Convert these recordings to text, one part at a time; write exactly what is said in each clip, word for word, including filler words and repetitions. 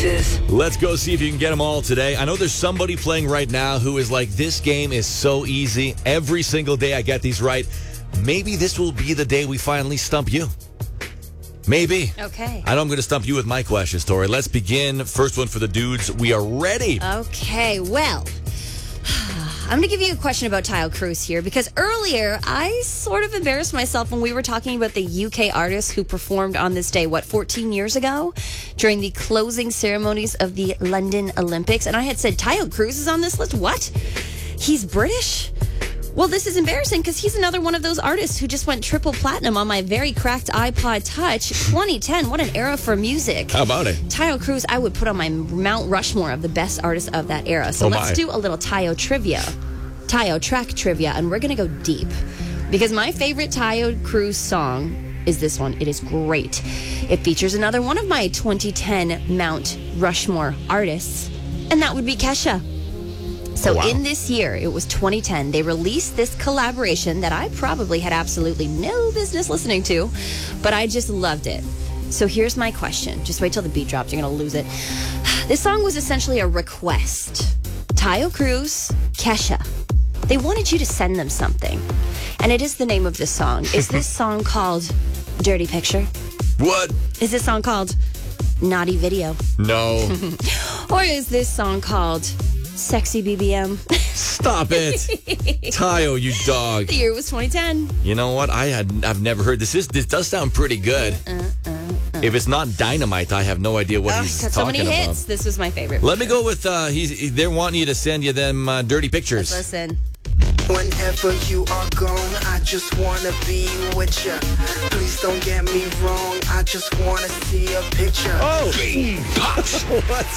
choices. Let's go see if you can get them all today. I know there's somebody playing right now who is like, this game is so easy. Every single day I get these right. Maybe this will be the day we finally stump you. Maybe. Okay. I know I'm going to stump you with my question, Tori. Let's begin. First one for the dudes. We are ready. Okay, well, I'm going to give you a question about Taio Cruz here because earlier I sort of embarrassed myself when we were talking about the U K artist who performed on this day, what, fourteen years ago during the closing ceremonies of the London Olympics. And I had said, Taio Cruz is on this list? What? He's British? Well, this is embarrassing because he's another one of those artists who just went triple platinum on my very cracked iPod Touch. twenty ten, what an era for music. How about it? Taio Cruz, I would put on my Mount Rushmore of the best artists of that era. So Oh, let's my. do a little Taio trivia. Taio track trivia, and we're going to go deep. Because my favorite Taio Cruz song is this one. It is great. It features another one of my twenty ten Mount Rushmore artists, and that would be Kesha. So Oh, wow. in this year, it was twenty ten, they released this collaboration that I probably had absolutely no business listening to, but I just loved it. So here's my question. Just wait till the beat drops. You're going to lose it. This song was essentially a request. Taio Cruz, Kesha. They wanted you to send them something. And it is the name of this song. Is this song called Dirty Picture? What? Is this song called Naughty Video? No. Or is this song called Sexy B B M? Stop it. Taio, you dog. The year was twenty ten. You know what? I had I've never heard this. Is this does sound pretty good. Uh, uh, uh. If it's not Dynamite, I have no idea what Oh, he's got so talking many about. hits. This was my favorite. Let me go with uh he's they're wanting you to send you them uh, dirty pictures. Let's listen. Whenever you are gone, I just wanna be with ya. Please don't get me wrong, I just wanna see a picture. Oh, what?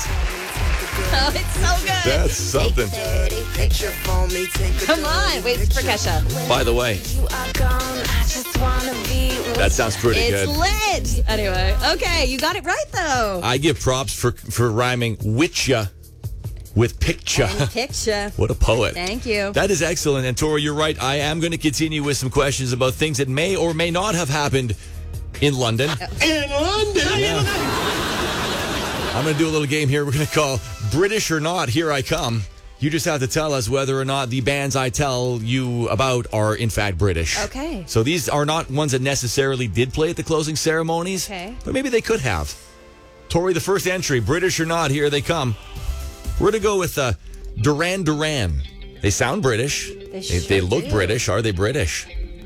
Oh, it's so good. That's something. Dirty picture for me, take a Come on. dirty Wait, it's for picture. Kesha. By the way, You are gone, I just wanna be with that sounds pretty It's good. lit. Anyway, okay, you got it right, though. I give props for for rhyming witcha with picture. And picture. What a poet. Thank you. That is excellent. And Tori, you're right. I am going to continue with some questions about things that may or may not have happened in London. In London. Yeah. I'm going to do a little game here. We're going to call British or Not. Here I come. You just have to tell us whether or not the bands I tell you about are in fact British. Okay. So these are not ones that necessarily did play at the closing ceremonies. Okay. But maybe they could have. Tori, the first entry, British or Not, here they come. We're going to go with uh, Duran Duran. They sound British. They They, sure they look do. British. Are they British?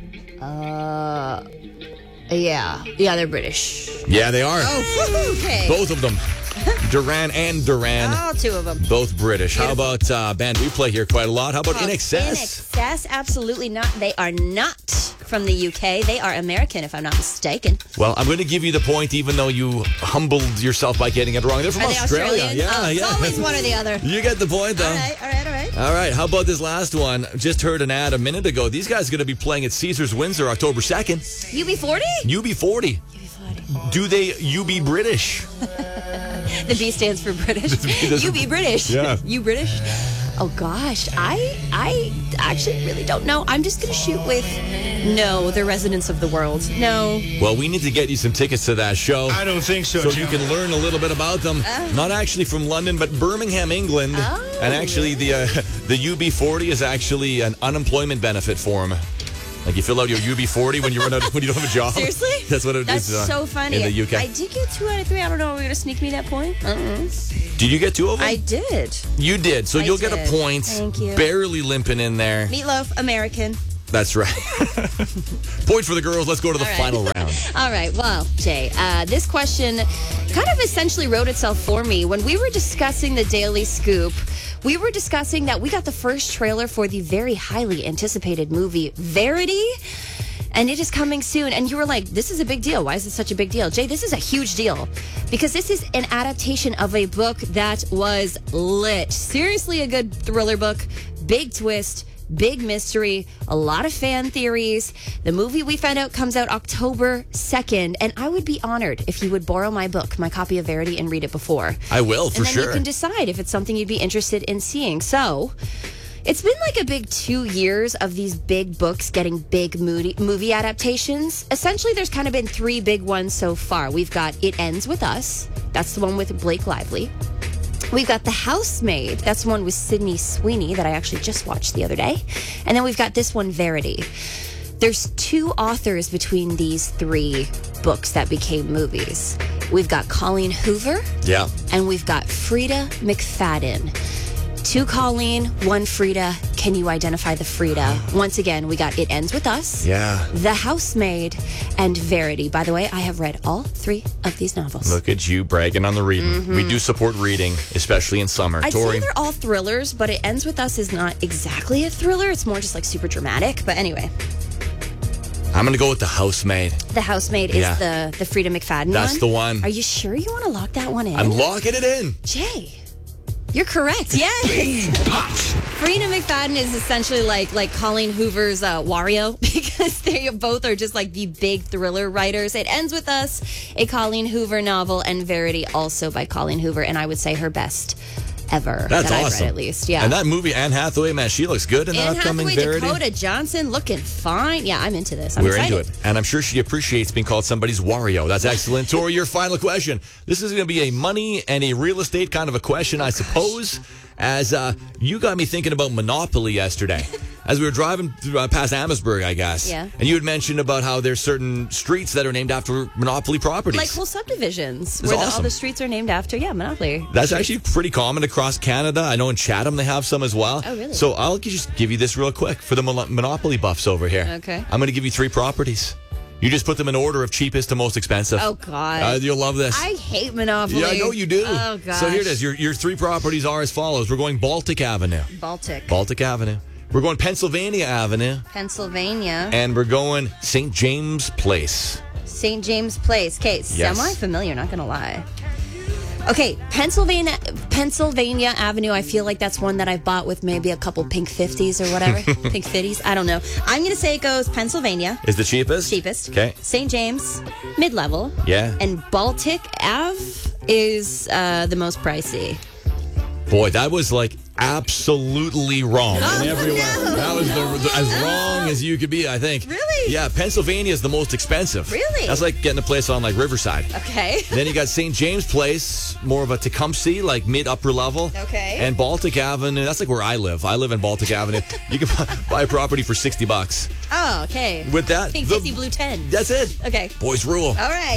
Uh, yeah. Yeah, they're British. Yeah, they are. Oh, okay. Both of them. Duran and Duran. Oh, two of them. Both British. How about uh, band we play here quite a lot? How about In In Excess? Excess, absolutely not. They are not from the U K. They are American, if I'm not mistaken. Well, I'm going to give you the point, even though you humbled yourself by getting it wrong. They're from Are they Australia. Australian? Yeah, oh, yeah. It's always one or the other. You get the point, though. All right, all right, all right. All right, how about this last one? Just heard an ad a minute ago. These guys are going to be playing at Caesars Windsor October second. U B forty? U B forty. U B forty. Do they U B British? The B stands for British. B doesn't- You be British. Yeah. You British? Oh gosh, I I actually really don't know. I'm just gonna shoot with no, the residents of the world. No. Well, we need to get you some tickets to that show. I don't think so, So Jim. you can learn a little bit about them. Not actually from London, but Birmingham, England. Oh. And actually, the uh, the U B forty is actually an unemployment benefit for them. Like you fill out your U B forty when you run out when you don't have a job. Seriously? That's what it That's is. uh, so funny. in the U K. I did get two out of three. I don't know. Are we gonna sneak me that point? Uh-uh. Did you get two of them? I did. You did. So I you'll get a did. point. Thank you. Barely limping in there. Meatloaf, American. That's right. Point for the girls. Let's go to the All right. final round. All right. Well, Jay, uh, this question kind of essentially wrote itself for me. When we were discussing the Daily Scoop, we were discussing that we got the first trailer for the very highly anticipated movie Verity. And it is coming soon. And you were like, this is a big deal. Why is this such a big deal? Jay, this is a huge deal. Because this is an adaptation of a book that was lit. Seriously, a good thriller book. Big twist. Big mystery, a lot of fan theories. The movie we found out comes out October second, and I would be honored if you would borrow my book, my copy of Verity, and read it before. I will, for and then sure. you can decide if it's something you'd be interested in seeing. So, It's been like a big two years of these big books getting big movie, movie adaptations. Essentially, there's kind of been three big ones so far. We've got It Ends With Us. That's the one with Blake Lively. We've got The Housemaid. That's the one with Sydney Sweeney that I actually just watched the other day. And then we've got this one, Verity. There's two authors between these three books that became movies. We've got Colleen Hoover. Yeah. And we've got Frida McFadden. Two Colleen, one Frida. Can you identify the Frida? Once again, we got It Ends With Us. Yeah. The Housemaid, and Verity. By the way, I have read all three of these novels. Look at you bragging on the reading. Mm-hmm. We do support reading, especially in summer. I'd Tori? say they're all thrillers, but It Ends With Us is not exactly a thriller. It's more just like super dramatic. But anyway. I'm going to go with The Housemaid. The Housemaid is Yeah. the, the Frida McFadden That's one? the one. Are you sure you want to lock that one in? I'm locking it in. Jay, you're correct. Yes. Frida McFadden is essentially like like Colleen Hoover's uh, Wario because they both are just like the big thriller writers. It Ends With Us, a Colleen Hoover novel, and Verity also by Colleen Hoover, and I would say her best ever. That's that awesome. I've read at least, yeah. And that movie, Anne Hathaway, man, she looks good in the Anne upcoming Hathaway, Verity. Dakota Johnson looking fine. Yeah, I'm into this. I'm We're excited. into it. And I'm sure she appreciates being called somebody's Wario. That's excellent. Tori, your final question. This is going to be a money and a real estate kind of a question, I suppose, as uh, you got me thinking about Monopoly yesterday. As we were driving through, uh, past Amherstburg, I guess. Yeah. And you had mentioned about how there's certain streets that are named after Monopoly properties. Like whole subdivisions It's where the, all awesome. the streets are named after, yeah, Monopoly. That's actually pretty common across Canada. I know in Chatham they have some as well. Oh, really? So I'll just give you this real quick for the Mon- Monopoly buffs over here. Okay. I'm going to give you three properties. You just put them in order of cheapest to most expensive. Oh, God. Uh, you'll love this. I hate Monopoly. Yeah, I know you do. Oh, gosh. So here it is. Your, your three properties are as follows. We're going Baltic Avenue. Baltic. Baltic Avenue. We're going Pennsylvania Avenue. Pennsylvania. And we're going Saint James Place. Saint James Place. Okay, Yes. semi-familiar, not going to lie. Okay, Pennsylvania Pennsylvania Avenue, I feel like that's one that I bought with maybe a couple pink fifties or whatever. Pink fifties, I don't know. I'm going to say it goes Pennsylvania. Is the cheapest? Cheapest. Okay. Saint James, mid-level. Yeah. And Baltic Ave is uh, the most pricey. Boy, that was like absolutely wrong Oh, in every way. no. That was the, the, as wrong as you could be, I think. Really? Yeah, Pennsylvania is the most expensive. Really? That's like getting a place on like Riverside. Okay. Then you got Saint James Place, more of a Tecumseh, like mid upper level. Okay. And Baltic Avenue, that's like where I live. I live in Baltic Avenue. You can buy, buy a property for sixty bucks. Oh, okay. With that, Pink the- fifty, blue ten. That's it. Okay. Boys rule. All right.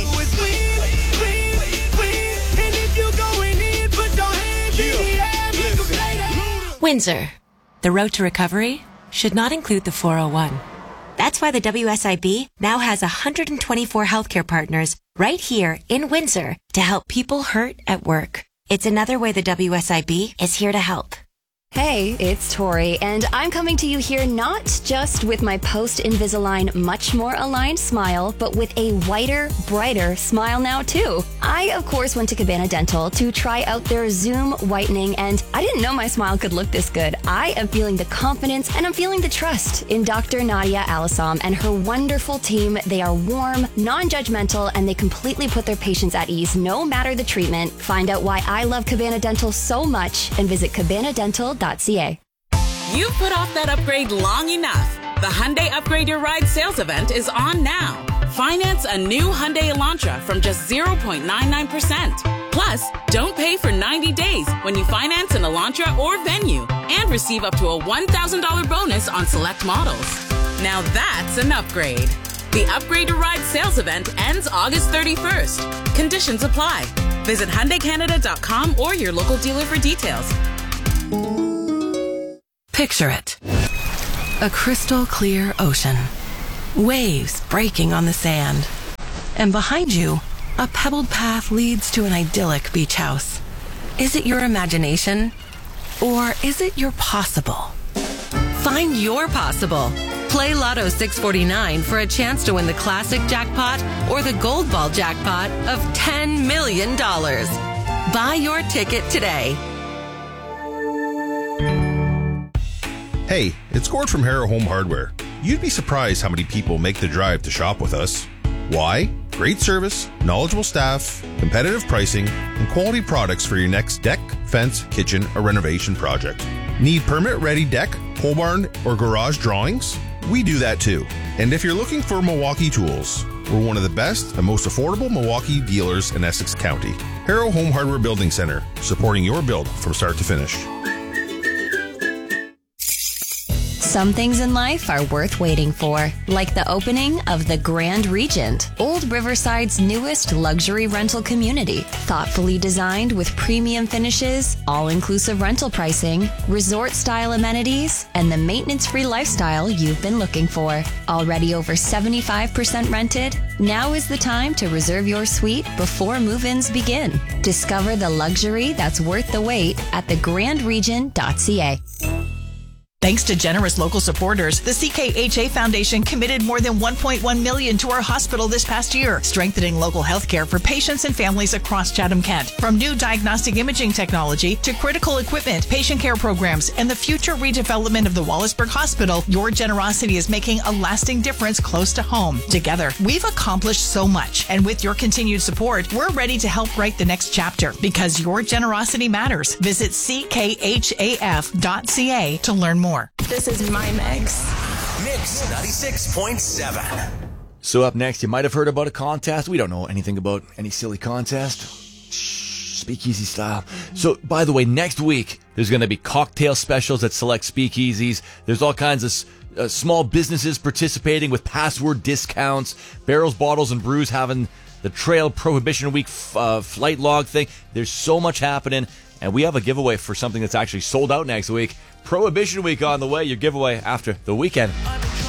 Windsor. The road to recovery should not include the four oh one. That's why the W S I B now has one hundred twenty-four healthcare partners right here in Windsor to help people hurt at work. It's another way the W S I B is here to help. Hey, it's Tori, and I'm coming to you here not just with my post-Invisalign much more aligned smile, but with a whiter, brighter smile now too. I, of course, went to Cabana Dental to try out their Zoom whitening, and I didn't know my smile could look this good. I am feeling the confidence and I'm feeling the trust in Doctor Nadia Alisam and her wonderful team. They are warm, non-judgmental, and they completely put their patients at ease no matter the treatment. Find out why I love Cabana Dental so much and visit cabana dental dot c a. You've put off that upgrade long enough. The Hyundai Upgrade Your Ride sales event is on now. Finance a new Hyundai Elantra from just zero point nine nine percent. Plus, don't pay for ninety days when you finance an Elantra or Venue and receive up to a one thousand dollars bonus on select models. Now that's an upgrade. The Upgrade Your Ride sales event ends August thirty-first. Conditions apply. Visit Hyundai Canada dot com or your local dealer for details. Picture it. A crystal clear ocean. Waves breaking on the sand. And behind you, a pebbled path leads to an idyllic beach house. Is it your imagination? Or is it your possible? Find your possible. Play Lotto six forty-nine for a chance to win the classic jackpot or the gold ball jackpot of ten million dollars. Buy your ticket today. Hey, it's Gord from Harrow Home Hardware. You'd be surprised how many people make the drive to shop with us. Why? great service, knowledgeable staff, competitive pricing, and quality products for your next deck, fence, kitchen, or renovation project. Need permit-ready deck, pole barn, or garage drawings? We do that too. And if you're looking for Milwaukee tools, we're one of the best and most affordable Milwaukee dealers in Essex County. Harrow Home Hardware Building Center, supporting your build from start to finish. Some things in life are worth waiting for, like the opening of the Grand Regent, Old Riverside's newest luxury rental community. Thoughtfully designed with premium finishes, all-inclusive rental pricing, resort-style amenities, and the maintenance-free lifestyle you've been looking for. Already over seventy-five percent rented, now is the time to reserve your suite before move-ins begin. Discover the luxury that's worth the wait at the grand regent dot c a. Thanks to generous local supporters, the C K H A Foundation committed more than one point one million dollars to our hospital this past year, strengthening local health care for patients and families across Chatham-Kent. From new diagnostic imaging technology to critical equipment, patient care programs, and the future redevelopment of the Wallaceburg Hospital, your generosity is making a lasting difference close to home. Together, we've accomplished so much, and with your continued support, we're ready to help write the next chapter, because your generosity matters. Visit c k h a f dot c a to learn more. This is my mix. Mix ninety-six point seven. So up next, you might have heard about a contest. We don't know anything about any silly contest. Shh, speakeasy style. So, by the way, next week, there's going to be cocktail specials at select speakeasies. There's all kinds of uh, small businesses participating with password discounts. Barrels, Bottles, and Brews having the Trail Prohibition Week f- uh, flight log thing. There's so much happening. And we have a giveaway for something that's actually sold out next week. Prohibition Week on the way. Your giveaway after the weekend.